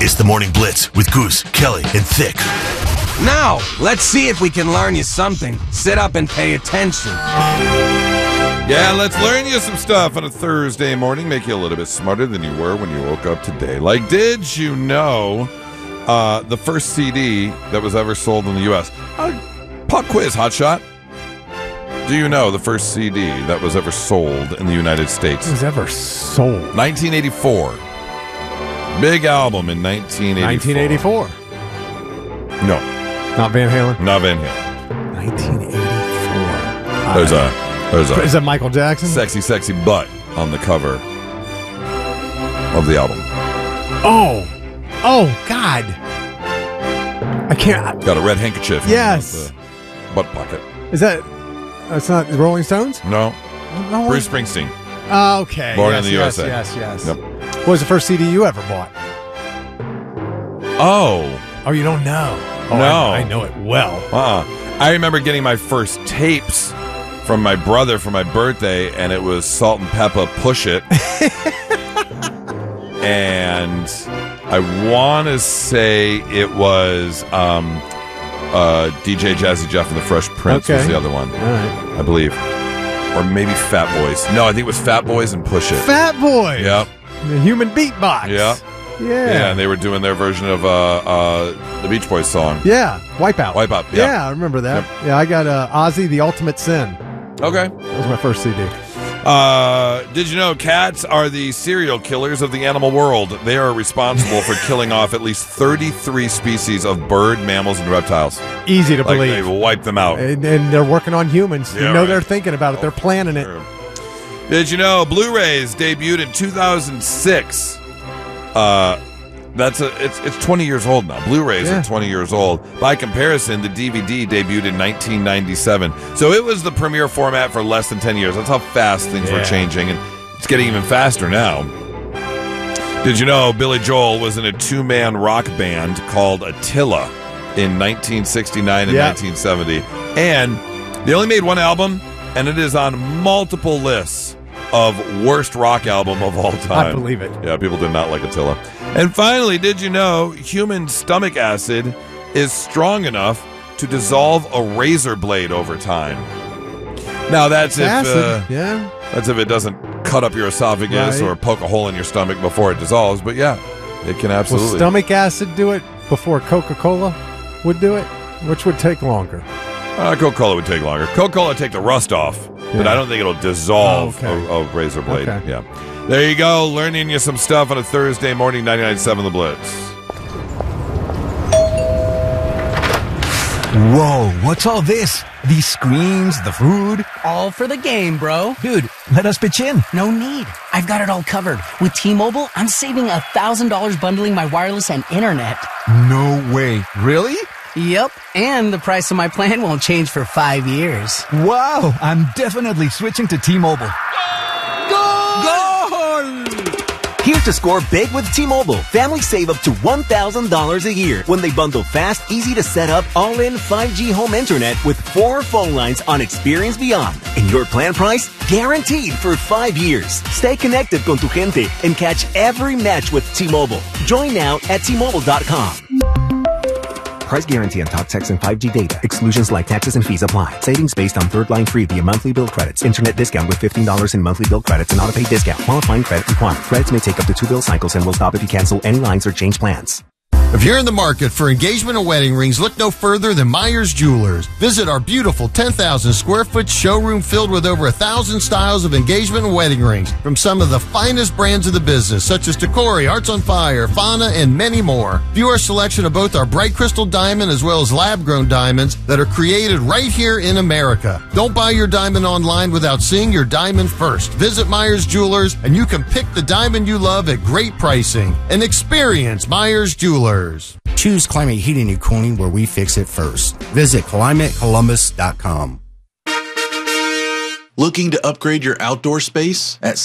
It's the Morning Blitz with Goose, Kelly, and Thick. Now, let's see if we can learn you something. Sit up and pay attention. Yeah, let's learn you some stuff on a Thursday morning. Make you a little bit smarter than you were when you woke up today. Like, did you know the first CD that was ever sold in the U.S.? Pop quiz, hotshot. Do you know the first CD that was ever sold in the United States? It was ever sold? 1984. Big album in 1984. 1984. No. Not Van Halen? Not Van Halen. 1984. Is that Michael Jackson? Sexy butt on the cover of the album. Oh, God. I can't. Got a red handkerchief. Yes. In the butt pocket. Is that... That's not the Rolling Stones? No. Bruce Springsteen. Okay. Born in the USA. Yes. Yep. What was the first CD you ever bought? Oh, you don't know? Oh, no. I know it well. I remember getting my first tapes from my brother for my birthday, and it was Salt and Peppa Push It. And I want to say it was DJ Jazzy Jeff and the Fresh Prince was the other one. All right. I believe. Or maybe Fat Boys. No, I think it was Fat Boys and Push It. Fat Boys. Yep. The human beatbox. Yep. Yeah, and they were doing their version of the Beach Boys song. Yeah, Wipeout. Yep. Yeah, I remember that. Yep. Yeah, I got Ozzy, The Ultimate Sin. Okay. That was my first CD. Did you know cats are the serial killers of the animal world? They are responsible for killing off at least 33 species of bird, mammals, and reptiles. Easy to believe. They wipe them out. And they're working on humans. Yeah, right. They're thinking about it. They're planning it. Did you know Blu-rays debuted in 2006? It's 20 years old now. Blu-rays are 20 years old. By comparison, the DVD debuted in 1997. So it was the premier format for less than 10 years. That's how fast things were changing, and it's getting even faster now. Did you know Billy Joel was in a two-man rock band called Attila in 1969 and 1970? And they only made one album, and it is on multiple lists of worst rock album of all time. I believe it. Yeah, people did not like Attila. And finally, did you know human stomach acid is strong enough to dissolve a razor blade over time? Now that's that's if it doesn't cut up your esophagus or poke a hole in your stomach before it dissolves. But yeah, it can absolutely. Will stomach acid do it before Coca-Cola would do it? Which would take longer? Coca-Cola would take longer. Coca-Cola would take the rust off, but I don't think it'll dissolve a razor blade. Okay. Yeah. There you go, learning you some stuff on a Thursday morning, 99.7 The Blitz. Whoa, what's all this? These screens, the food? All for the game, bro. Dude, let us pitch in. No need. I've got it all covered. With T-Mobile, I'm saving $1,000 bundling my wireless and internet. No way. Really? Yep, and the price of my plan won't change for 5 years. Wow, I'm definitely switching to T-Mobile. Here to score big with T-Mobile. Families save up to $1,000 a year when they bundle fast, easy to set up, all-in 5G home internet with 4 phone lines on Experience Beyond. And your plan price? Guaranteed for 5 years. Stay connected con tu gente and catch every match with T-Mobile. Join now at T-Mobile.com. Price guarantee on talk, text, and 5G data. Exclusions like taxes and fees apply. Savings based on third line free via monthly bill credits. Internet discount with $15 in monthly bill credits and auto-pay discount. Qualifying credit required. Credits may take up to 2 bill cycles and will stop if you cancel any lines or change plans. If you're in the market for engagement and wedding rings, look no further than Myers Jewelers. Visit our beautiful 10,000 square foot showroom filled with over 1,000 styles of engagement and wedding rings from some of the finest brands of the business, such as Decory, Hearts on Fire, Fauna, and many more. View our selection of both our bright crystal diamond as well as lab-grown diamonds that are created right here in America. Don't buy your diamond online without seeing your diamond first. Visit Myers Jewelers and you can pick the diamond you love at great pricing. And experience Myers Jewelers. Choose Climate Heating and Cooling, where we fix it first. Visit ClimateColumbus.com. Looking to upgrade your outdoor space? At